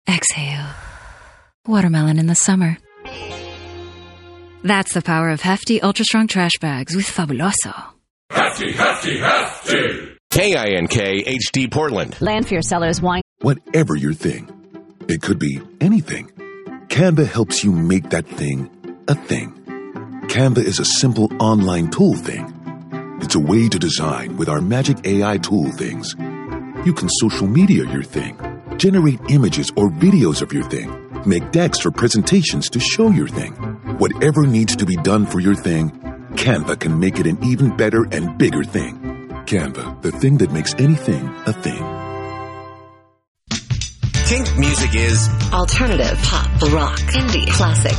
Exhale. Watermelon in the summer. That's the power of hefty, ultra-strong trash bags with Fabuloso. Hefty, hefty, hefty! KINK HD Portland. Lanfear Cellars wine. Whatever your thing, it could be anything. Canva helps you make that thing a thing. Canva is a simple online tool thing. It's a way to design with our magic AI tool things. You can social media your thing, generate images or videos of your thing, make decks or presentations to show your thing. Whatever needs to be done for your thing, Canva can make it an even better and bigger thing. Canva, the thing that makes anything a thing. Kink music is alternative, pop, rock, indie, classic,